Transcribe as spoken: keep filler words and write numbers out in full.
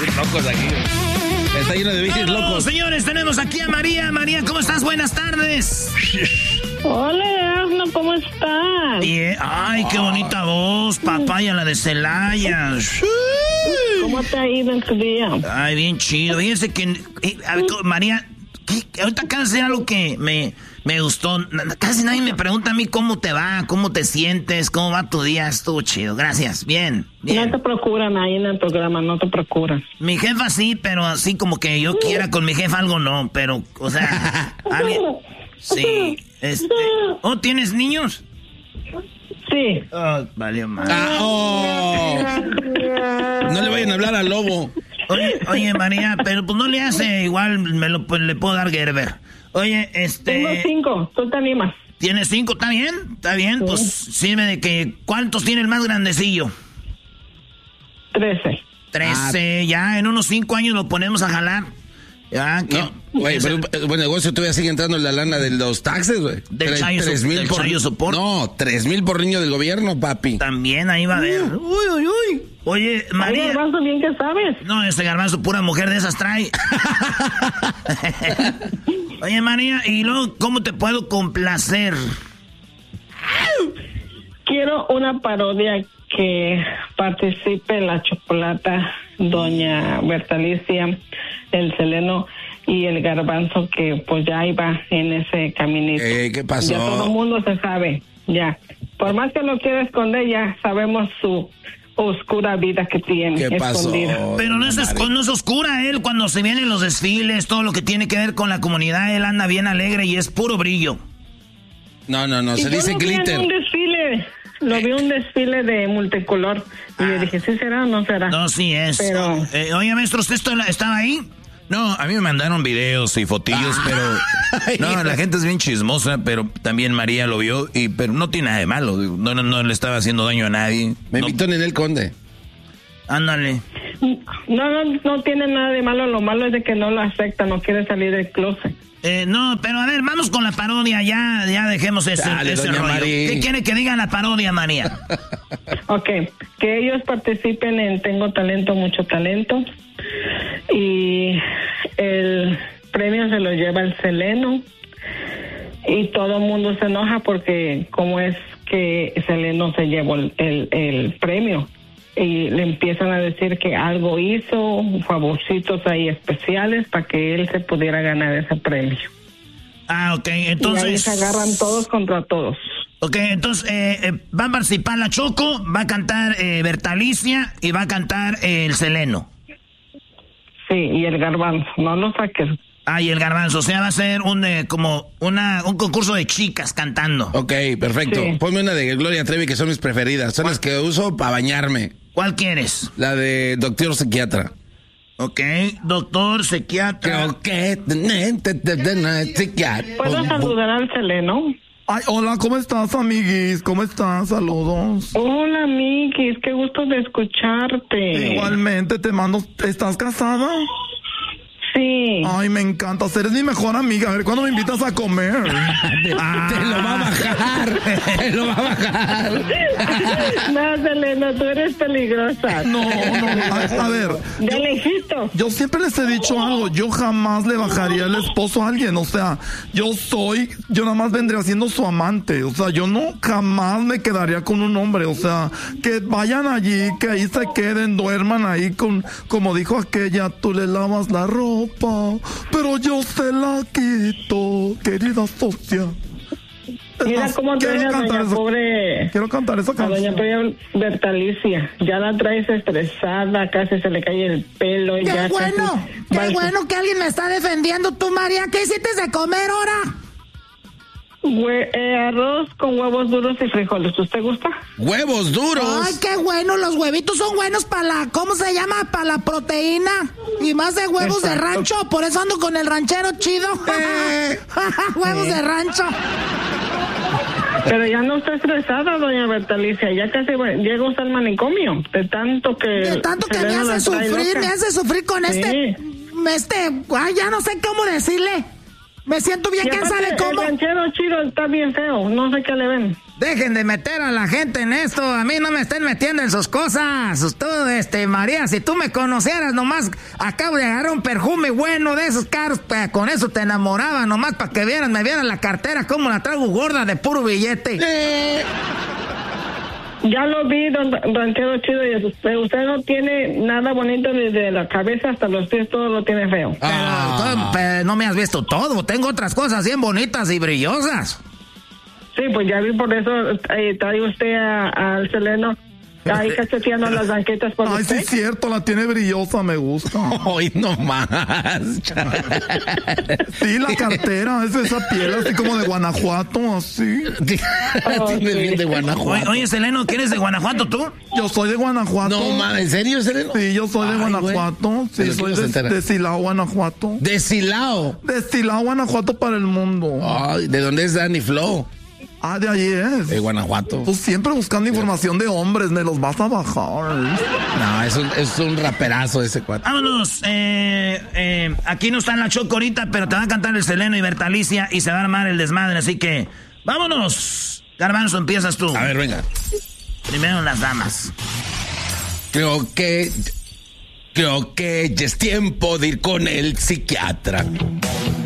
locos aquí. Está lleno de bichos locos. Señores, tenemos aquí a María. María, ¿cómo estás? Buenas tardes. Hola, Erasmo, ¿cómo estás? Bien. Ay, qué bonita voz, papaya, la de Celaya. ¿Cómo te ha ido en tu día? Ay, bien chido. Fíjense que, eh, a ver, María, ¿qué? Ahorita acabas de hacer algo que me, me gustó. Casi nadie me pregunta a mí cómo te va, cómo te sientes, cómo va tu día. Estuvo chido. Gracias. Bien, bien. No te procuran ahí en el programa, no te procuran. Mi jefa sí, pero así como que yo quiera con mi jefa algo no. Pero, o sea, alguien... Sí, este... ¿Oh, tienes niños? Sí. Oh, valió mal. Ah, oh. No le vayan a hablar al lobo. Oye, oye, María, pero pues no le hace igual, me lo pues, le puedo dar Gerber. Oye, este... Tengo cinco, tú te animas. ¿Tienes cinco? ¿Está bien? ¿Está bien? Sí. Pues sirve de que... ¿Cuántos tiene el más grandecillo? Trece. Trece, ah. Ya en unos cinco años lo ponemos a jalar. Ya, que... No, güey, pero un buen negocio todavía sigue entrando la lana de los taxes, güey. Del chayo, tres mil del por chayo support. No, tres mil por niño del gobierno, papi. También ahí va a haber. Uh. Uy, uy, uy. Oye, María. Ay, Garbanzo, bien que sabes. No, ese Garbanzo, pura mujer de esas trae. Oye, María, y luego, ¿cómo te puedo complacer? Quiero una parodia que participe la Chocolata, Doña Bertalicia, el Seleno y el Garbanzo, que pues ya iba en ese caminito. Eh, ¿Qué pasó? Ya todo el mundo se sabe, ya. Por más que lo quiera esconder, ya sabemos su oscura vida que tiene. ¿Qué pasó? Escondida. Pero no es, no es oscura él, cuando se vienen los desfiles, todo lo que tiene que ver con la comunidad, él anda bien alegre y es puro brillo. No, no, no, se dice lo glitter. Vi en un desfile, lo vi un desfile de multicolor y ah. le dije, ¿sí será o no será? No, sí es. Pero... Eh, oye, maestro, ¿usted estaba ahí? No, a mí me mandaron videos y fotillos, ah. pero... No, la gente es bien chismosa, pero también María lo vio, y pero no tiene nada de malo. No, no, no le estaba haciendo daño a nadie. Me no. invitó Ninel Conde. Ándale. No, no, no tiene nada de malo. Lo malo es de que no lo acepta, no quiere salir del closet. Eh, no, pero a ver, vamos con la parodia, ya, ya dejemos ese, Dale, ese rollo. María. ¿Qué quiere que diga la parodia, María? Ok, que ellos participen en Tengo Talento, Mucho Talento, y el premio se lo lleva el Seleno, y todo el mundo se enoja porque como es que Seleno se llevó el, el, el premio, y le empiezan a decir que algo hizo, favorcitos ahí especiales para que él se pudiera ganar ese premio. Ah, ok, entonces... Y ahí se agarran todos contra todos. Ok, entonces eh, eh, va a participar la Choco, va a cantar eh, Bertalicia y va a cantar eh, el Seleno. Sí, y el Garbanzo, no lo saques. Ah, y el Garbanzo, o sea, va a ser un eh, como una un concurso de chicas cantando. Ok, perfecto. Sí. Ponme una de Gloria Trevi, que son mis preferidas. Son las que uso para bañarme. ¿Cuál quieres? La de Doctor Psiquiatra. Ok, doctor psiquiatra. Creo que... ¿Puedo saludar al Seleno? Ay, hola, ¿cómo estás, amiguis? ¿Cómo estás? Saludos. Hola, amiguis, qué gusto de escucharte. Igualmente, te mando... ¿Estás casada? Sí. Ay, me encanta. Eres mi mejor amiga. A ver, ¿cuándo me invitas a comer? Ah, te lo va a bajar. Te lo va a bajar. No, Selena, tú eres peligrosa. No, no. A, a ver. De lejito. Yo siempre les he dicho algo. Yo jamás le bajaría el esposo a alguien. O sea, yo soy... Yo nada más vendría siendo su amante. O sea, yo no jamás me quedaría con un hombre. O sea, que vayan allí, que ahí se queden, duerman ahí con... Como dijo aquella, tú le lavas la ropa, pero yo se la quito, querida socia. Mira cómo traes a doña esa, pobre... Quiero cantar esa canción. A doña pobre Bertalicia. Ya la traes estresada, casi se le cae el pelo. ¡Qué ya bueno! ¡Qué casi... bueno que alguien me está defendiendo! Tú, María, ¿qué hiciste de comer ahora? Hue eh, arroz con huevos duros y frijoles. ¿Usted gusta? ¡Huevos duros! ¡Ay, qué bueno! Los huevitos son buenos para la... ¿Cómo se llama? Para la proteína. Y más de huevos Exacto. de rancho. Por eso ando con el ranchero chido. Eh. ¡Huevos eh. de rancho! Pero ya no está estresada, doña Bertalicia. Ya casi llega usted al manicomio. De tanto que... De tanto que me hace sufrir, loca. me hace sufrir con sí. este... Este... Ay, ya no sé cómo decirle. Me siento bien, ¿quién aparte, sabe cómo? El ranchero chido está bien feo, no sé qué le ven. Dejen de meter a la gente en esto, a mí no me estén metiendo en sus cosas. Tú, este, María, si tú me conocieras, nomás acabo de agarrar un perfume bueno de esos caros, pues, con eso te enamoraba, nomás para que vieran, me vieran la cartera, como la traigo gorda de puro billete. Eh, Ya lo vi, don ranchero chido, y usted, usted no tiene nada bonito desde la cabeza hasta los pies, todo lo tiene feo. Pero, todo- pero no me has visto todo, tengo otras cosas bien bonitas y brillosas. Sí, pues ya vi, por eso eh, trae usted a- al Seleno ahí cacheteando las banquetas por Ay, sí usted. es cierto, la tiene brillosa, me gusta. Hoy no más. Sí, la cartera, es esa piel así como de Guanajuato, así. Tienes bien de Oye, Guanajuato. oye, Seleno, ¿quién eres de Guanajuato tú? Yo soy de Guanajuato. No mames, ¿en serio, Sereno? Sí, yo soy de Ay, Guanajuato. güey. Sí, ¿De soy qué nos de, entera? de Silao, Guanajuato. De Silao. De Silao, Guanajuato para el mundo. Ay, ¿de dónde es Danny Flow? Ah, de ahí es. De Guanajuato. Tú siempre buscando información de hombres, me los vas a bajar. No, es un, es un raperazo ese cuate. Vámonos, eh, eh, aquí no está en la Choco ahorita, pero te va a cantar el Seleno y Bertalicia y se va a armar el desmadre, así que vámonos. Garbanzo, empiezas tú. A ver, venga. Primero las damas. Creo que... Creo que ya es tiempo de ir con el psiquiatra.